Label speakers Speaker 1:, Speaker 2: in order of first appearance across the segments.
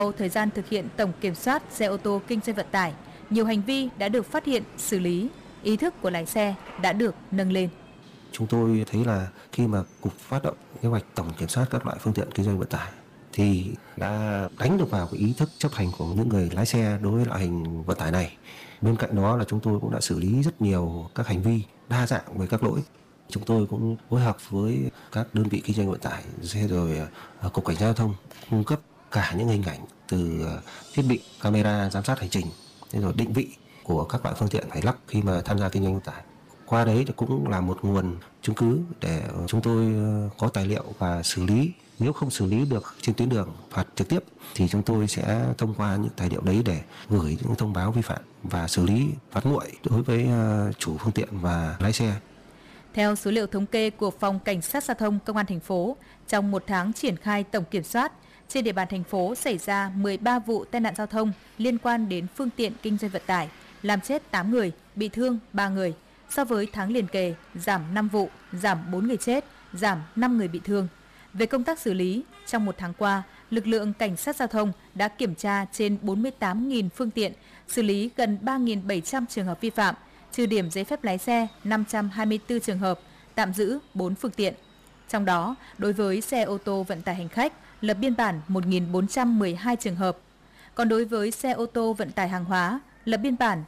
Speaker 1: Sau thời gian thực hiện tổng kiểm soát xe ô tô kinh doanh vận tải, nhiều hành vi đã được phát hiện, xử lý, ý thức của lái xe đã được nâng lên.
Speaker 2: Chúng tôi thấy là khi mà Cục phát động kế hoạch tổng kiểm soát các loại phương tiện kinh doanh vận tải thì đã đánh được vào cái ý thức chấp hành của những người lái xe đối với loại hình vận tải này. Bên cạnh đó là chúng tôi cũng đã xử lý rất nhiều các hành vi đa dạng về các lỗi. Chúng tôi cũng phối hợp với các đơn vị kinh doanh vận tải, rồi Cục Cảnh sát Giao thông cung cấp cả những hình ảnh từ thiết bị camera giám sát hành trình, rồi định vị của các loại phương tiện phải lắp khi mà tham gia kinh doanh vận tải. Qua đấy thì cũng là một nguồn chứng cứ để chúng tôi có tài liệu và xử lý. Nếu không xử lý được trên tuyến đường phạt trực tiếp thì chúng tôi sẽ thông qua những tài liệu đấy để gửi những thông báo vi phạm và xử lý phạt nguội đối với chủ phương tiện và lái xe.
Speaker 1: Theo số liệu thống kê của Phòng Cảnh sát Giao thông Công an thành phố, trong một tháng triển khai tổng kiểm soát, trên địa bàn thành phố xảy ra 13 vụ tai nạn giao thông liên quan đến phương tiện kinh doanh vận tải, làm chết 8 người, bị thương 3 người. So với tháng liền kề, giảm 5 vụ, giảm 4 người chết, giảm 5 người bị thương. Về công tác xử lý, trong một tháng qua, lực lượng Cảnh sát Giao thông đã kiểm tra trên 48.000 phương tiện, xử lý gần 3.700 trường hợp vi phạm, trừ điểm giấy phép lái xe 524 trường hợp, tạm giữ 4 phương tiện. Trong đó, đối với xe ô tô vận tải hành khách, lập biên bản 1.412 trường hợp. Còn đối với xe ô tô vận tải hàng hóa, lập biên bản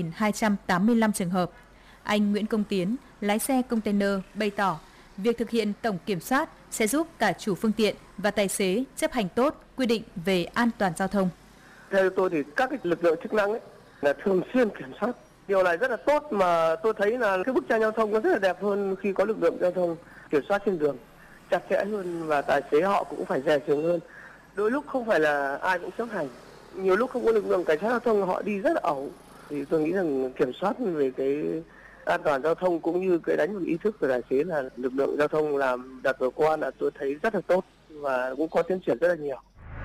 Speaker 1: 2.285 trường hợp. Anh Nguyễn Công Tiến, lái xe container, bày tỏ việc thực hiện tổng kiểm soát sẽ giúp cả chủ phương tiện và tài xế chấp hành tốt quy định về an toàn giao thông.
Speaker 3: Theo tôi thì các cái lực lượng chức năng ấy là thường xuyên kiểm soát. Điều này rất là tốt, mà tôi thấy là cái bức tranh giao thông nó rất là đẹp hơn khi có lực lượng giao thông kiểm soát trên đường chặt chẽ hơn, và tài xế họ cũng phải dè chừng hơn. Đôi lúc không phải là ai cũng chấp hành, nhiều lúc không có lực lượng cảnh sát giao thông họ đi rất là ẩu. Thì tôi nghĩ rằng kiểm soát về cái an toàn giao thông cũng như cái đánh vào ý thức của tài xế là lực lượng giao thông làm đợt vừa qua là tôi thấy rất là tốt và cũng có tiến triển rất là nhiều.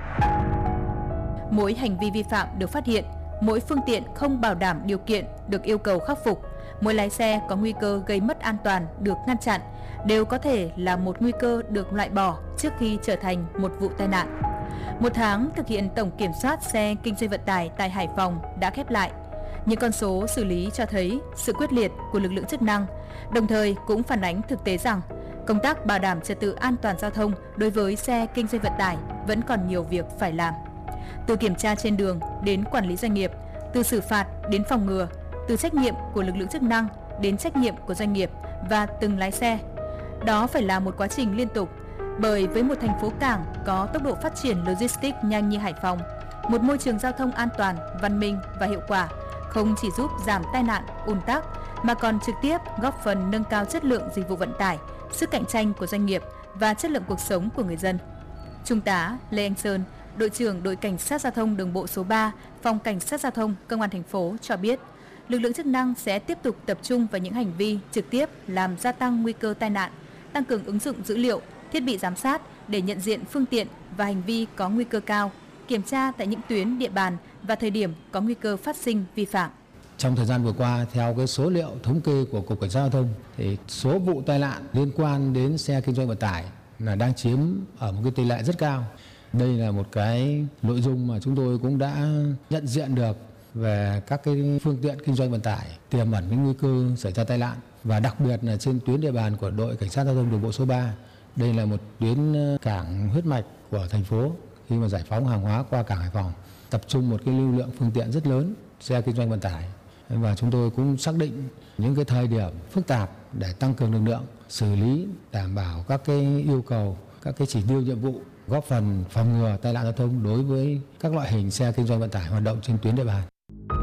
Speaker 1: Mỗi hành vi vi phạm được phát hiện, mỗi phương tiện không bảo đảm điều kiện được yêu cầu khắc phục, mỗi lái xe có nguy cơ gây mất an toàn được ngăn chặn, đều có thể là một nguy cơ được loại bỏ trước khi trở thành một vụ tai nạn. Một tháng thực hiện tổng kiểm soát xe kinh doanh vận tải tại Hải Phòng đã khép lại. Những con số xử lý cho thấy sự quyết liệt của lực lượng chức năng, đồng thời cũng phản ánh thực tế rằng công tác bảo đảm trật tự an toàn giao thông đối với xe kinh doanh vận tải vẫn còn nhiều việc phải làm. Từ kiểm tra trên đường đến quản lý doanh nghiệp, từ xử phạt đến phòng ngừa, từ trách nhiệm của lực lượng chức năng đến trách nhiệm của doanh nghiệp và từng lái xe. Đó phải là một quá trình liên tục, bởi với một thành phố cảng có tốc độ phát triển logistics nhanh như Hải Phòng, một môi trường giao thông an toàn, văn minh và hiệu quả không chỉ giúp giảm tai nạn, ùn tắc mà còn trực tiếp góp phần nâng cao chất lượng dịch vụ vận tải, sức cạnh tranh của doanh nghiệp và chất lượng cuộc sống của người dân. Trung tá Lê Anh Sơn, đội trưởng đội Cảnh sát Giao thông đường bộ số 3, Phòng Cảnh sát Giao thông Công an thành phố cho biết, lực lượng chức năng sẽ tiếp tục tập trung vào những hành vi trực tiếp làm gia tăng nguy cơ tai nạn, tăng cường ứng dụng dữ liệu, thiết bị giám sát để nhận diện phương tiện và hành vi có nguy cơ cao, kiểm tra tại những tuyến địa bàn và thời điểm có nguy cơ phát sinh vi phạm.
Speaker 4: Trong thời gian vừa qua, theo cái số liệu thống kê của Cục Cảnh sát Giao thông thì số vụ tai nạn liên quan đến xe kinh doanh vận tải là đang chiếm ở một cái tỷ lệ rất cao. Đây là một cái nội dung mà chúng tôi cũng đã nhận diện được về các cái phương tiện kinh doanh vận tải tiềm ẩn với nguy cơ xảy ra tai nạn, và đặc biệt là trên tuyến địa bàn của đội Cảnh sát Giao thông đường bộ số 3. Đây là một tuyến cảng huyết mạch của thành phố, khi mà giải phóng hàng hóa qua cảng Hải Phòng tập trung một cái lưu lượng phương tiện rất lớn xe kinh doanh vận tải, và chúng tôi cũng xác định những cái thời điểm phức tạp để tăng cường lực lượng xử lý, đảm bảo các cái yêu cầu, các cái chỉ tiêu nhiệm vụ, góp phần phòng ngừa tai nạn giao thông đối với các loại hình xe kinh doanh vận tải hoạt động trên tuyến địa bàn.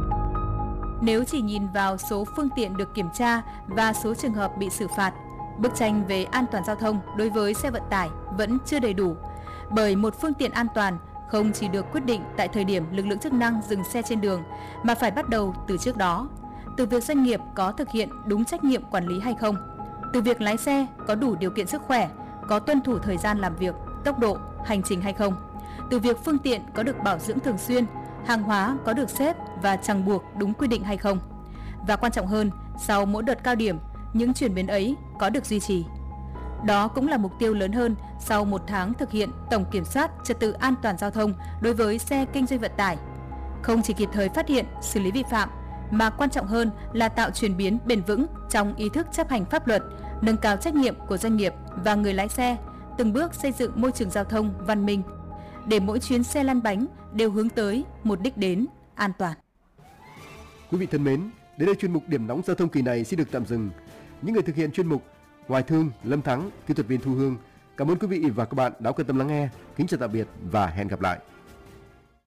Speaker 1: Nếu chỉ nhìn vào số phương tiện được kiểm tra và số trường hợp bị xử phạt, bức tranh về an toàn giao thông đối với xe vận tải vẫn chưa đầy đủ, bởi một phương tiện an toàn không chỉ được quyết định tại thời điểm lực lượng chức năng dừng xe trên đường, mà phải bắt đầu từ trước đó, từ việc doanh nghiệp có thực hiện đúng trách nhiệm quản lý hay không, từ việc lái xe có đủ điều kiện sức khỏe, có tuân thủ thời gian làm việc, tốc độ, hành trình hay không, từ việc phương tiện có được bảo dưỡng thường xuyên, hàng hóa có được xếp và ràng buộc đúng quy định hay không. Và quan trọng hơn, sau mỗi đợt cao điểm, những chuyển biến ấy có được duy trì. Đó cũng là mục tiêu lớn hơn sau 1 tháng thực hiện tổng kiểm soát trật tự an toàn giao thông đối với xe kinh doanh vận tải. Không chỉ kịp thời phát hiện, xử lý vi phạm, mà quan trọng hơn là tạo chuyển biến bền vững trong ý thức chấp hành pháp luật, nâng cao trách nhiệm của doanh nghiệp và người lái xe, từng bước xây dựng môi trường giao thông văn minh, để mỗi chuyến xe lăn bánh đều hướng tới một đích đến an toàn.
Speaker 5: Quý vị thân mến, đến đây chuyên mục Điểm nóng giao thông kỳ này xin được tạm dừng. Những người thực hiện chuyên mục: Hoài Thương, Lâm Thắng, kỹ thuật viên Thu Hương. Cảm ơn quý vị và các bạn đã quan tâm lắng nghe. Kính chào tạm biệt và hẹn gặp lại.